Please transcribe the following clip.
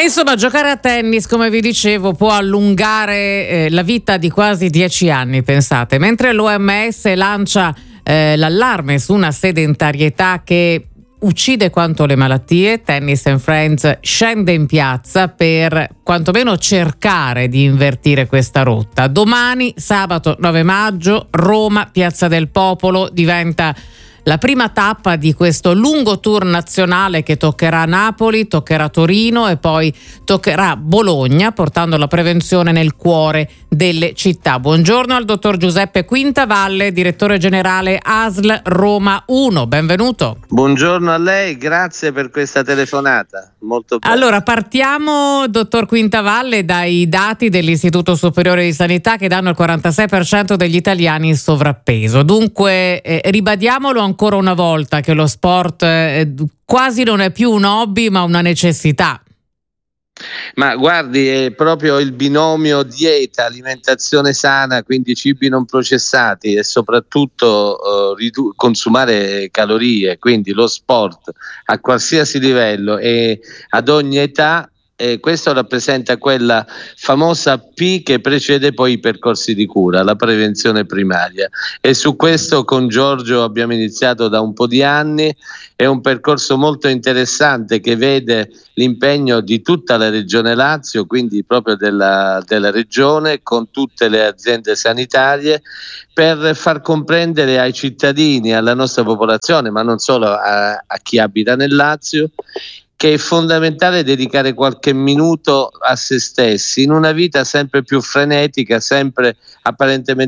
Insomma, giocare a tennis, come vi dicevo, può allungare la vita di quasi 10 anni, pensate. Mentre l'OMS lancia l'allarme su una sedentarietà che uccide quanto le malattie, Tennis and Friends scende in piazza per quantomeno cercare di invertire questa rotta. Domani, sabato 9 maggio, Roma, Piazza del Popolo, diventa la prima tappa di questo lungo tour nazionale che toccherà Napoli, toccherà Torino e poi toccherà Bologna, portando la prevenzione nel cuore delle città. Buongiorno al dottor Giuseppe Quintavalle, direttore generale ASL Roma 1. Benvenuto. Buongiorno a lei, grazie per questa telefonata. Molto bene. Allora, partiamo, dottor Quintavalle, dai dati dell'Istituto Superiore di Sanità che danno il 46% degli italiani in sovrappeso. Dunque, ribadiamolo ancora una volta che lo sport quasi non è più un hobby ma una necessità. Ma guardi, è proprio il binomio dieta, alimentazione sana, quindi cibi non processati e soprattutto consumare calorie, quindi lo sport a qualsiasi livello e ad ogni età. Questo rappresenta quella famosa P che precede poi i percorsi di cura, la prevenzione primaria, e su questo con Giorgio abbiamo iniziato da un po' di anni. È un percorso molto interessante che vede l'impegno di tutta la regione Lazio, quindi proprio della regione, con tutte le aziende sanitarie, per far comprendere ai cittadini, alla nostra popolazione, ma non solo a chi abita nel Lazio, che è fondamentale dedicare qualche minuto a se stessi in una vita sempre più frenetica, sempre apparentemente